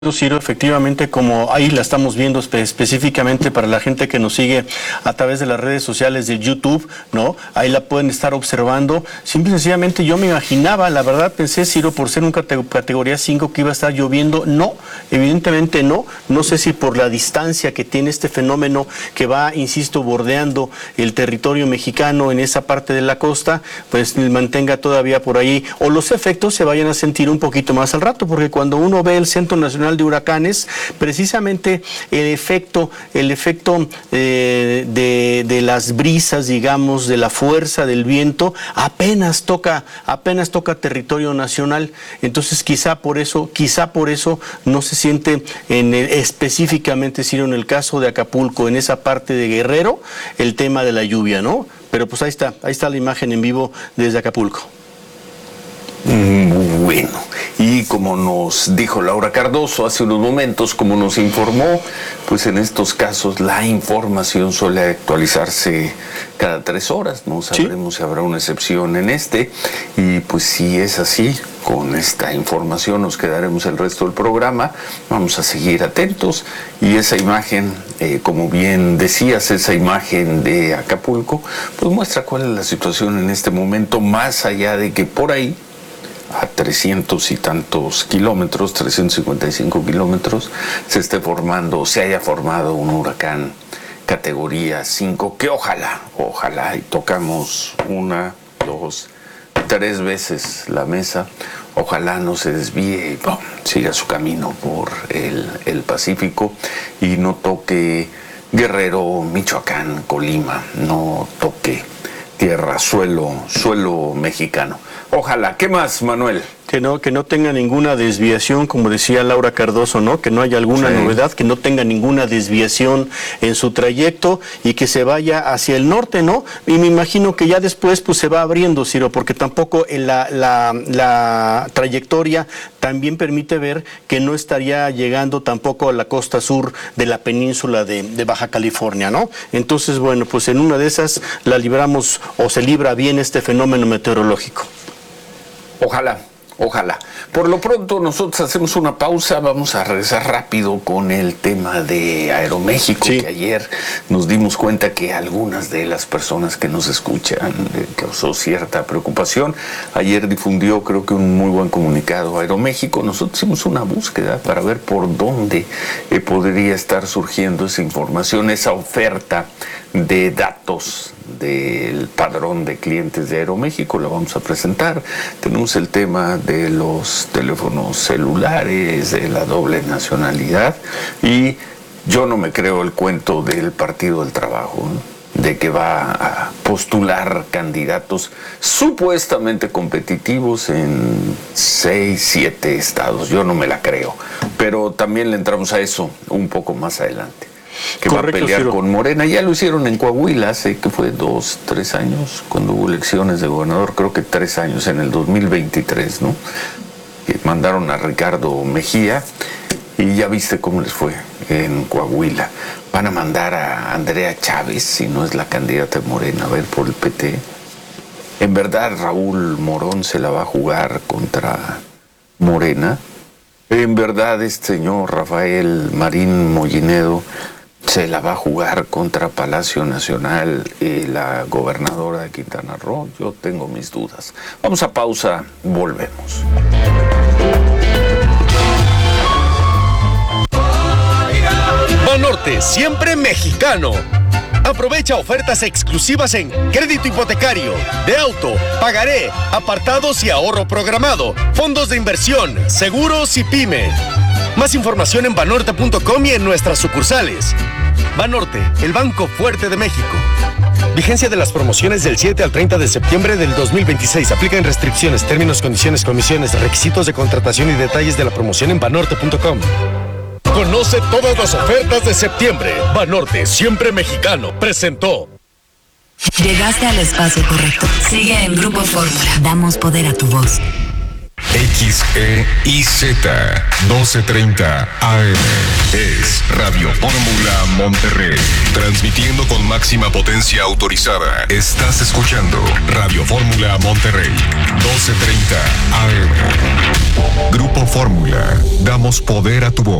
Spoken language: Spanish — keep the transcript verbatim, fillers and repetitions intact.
Ciro, efectivamente, como ahí la estamos viendo espe específicamente para la gente que nos sigue a través de las redes sociales de YouTube, ¿no? Ahí la pueden estar observando. Simple y sencillamente yo me imaginaba, la verdad pensé, Ciro, por ser un cate categoría cinco que iba a estar lloviendo. No, evidentemente no. No sé si por la distancia que tiene este fenómeno que va, insisto, bordeando el territorio mexicano en esa parte de la costa, pues mantenga todavía por ahí, o los efectos se vayan a sentir un poquito más al rato, porque cuando uno ve el Centro Nacional de Huracanes, precisamente el efecto, el efecto eh, de, de las brisas, digamos, de la fuerza del viento, apenas toca, apenas toca territorio nacional. Entonces quizá por eso, quizá por eso no se siente en el, específicamente, Ciro, en el caso de Acapulco, en esa parte de Guerrero, el tema de la lluvia, ¿no? Pero pues ahí está, ahí está la imagen en vivo desde Acapulco. Bueno, y como nos dijo Laura Cardoso hace unos momentos, como nos informó, pues en estos casos la información suele actualizarse cada tres horas, no sabremos ¿Sí? si habrá una excepción en este, y pues si es así, con esta información nos quedaremos el resto del programa, vamos a seguir atentos, y esa imagen, eh, como bien decías, esa imagen de Acapulco, pues muestra cuál es la situación en este momento, más allá de que por ahí, a trescientos y tantos kilómetros, trescientos cincuenta y cinco kilómetros, se esté formando, se haya formado un huracán categoría cinco, que ojalá, ojalá, y tocamos una, dos, tres veces la mesa, ojalá no se desvíe y ¡pum!, siga su camino por el, el Pacífico y no toque Guerrero, Michoacán, Colima, no toque tierra, suelo, suelo mexicano. Ojalá. ¿Qué más, Manuel? Que no, que no tenga ninguna desviación, como decía Laura Cardoso, ¿no? Que no haya alguna sí. novedad, que no tenga ninguna desviación en su trayecto y que se vaya hacia el norte, ¿no? Y me imagino que ya después pues se va abriendo, Ciro, porque tampoco en la, la, la trayectoria también permite ver que no estaría llegando tampoco a la costa sur de la península de, de Baja California, ¿no? Entonces, bueno, pues en una de esas la libramos o se libra bien este fenómeno meteorológico. Ojalá. Ojalá. Por lo pronto nosotros hacemos una pausa, vamos a regresar rápido con el tema de Aeroméxico, sí. que ayer nos dimos cuenta que algunas de las personas que nos escuchan eh, causó cierta preocupación. Ayer difundió, creo que un muy buen comunicado Aeroméxico. Nosotros hicimos una búsqueda para ver por dónde eh, podría estar surgiendo esa información, esa oferta de datos del padrón de clientes de Aeroméxico. La vamos a presentar. Tenemos el tema de los teléfonos celulares, de la doble nacionalidad, y yo no me creo el cuento del Partido del Trabajo, ¿no?, de que va a postular candidatos supuestamente competitivos en seis, siete estados. Yo no me la creo, pero también le entramos a eso un poco más adelante. Que Correcto, va a pelear Ciro. con Morena. Ya lo hicieron en Coahuila hace que fue dos, tres años, cuando hubo elecciones de gobernador, creo que tres años, en el dos mil veintitrés, ¿no? Que mandaron a Ricardo Mejía y ya viste cómo les fue en Coahuila. Van a mandar a Andrea Chávez, si no es la candidata de Morena, a ver por el P T. En verdad Raúl Morón se la va a jugar contra Morena. En verdad este señor Rafael Marín Mollinedo se la va a jugar contra Palacio Nacional y la gobernadora de Quintana Roo. Yo tengo mis dudas. Vamos a pausa, volvemos. Banorte, siempre mexicano. Aprovecha ofertas exclusivas en crédito hipotecario, de auto, pagaré, apartados y ahorro programado, fondos de inversión, seguros y pyme. Más información en banorte punto com y en nuestras sucursales. Banorte, el banco fuerte de México. Vigencia de las promociones del siete al treinta de septiembre del dos mil veintiséis. Aplican restricciones, términos, condiciones, comisiones, requisitos de contratación y detalles de la promoción en banorte punto com. Conoce todas las ofertas de septiembre. Banorte, siempre mexicano, presentó. Llegaste al espacio correcto. Sigue en Grupo Fórmula. Damos poder a tu voz. X E I Z doce treinta A M. Es Radio Fórmula Monterrey. Transmitiendo con máxima potencia autorizada. Estás escuchando Radio Fórmula Monterrey. doce treinta A M. Grupo Fórmula. Damos poder a tu voz.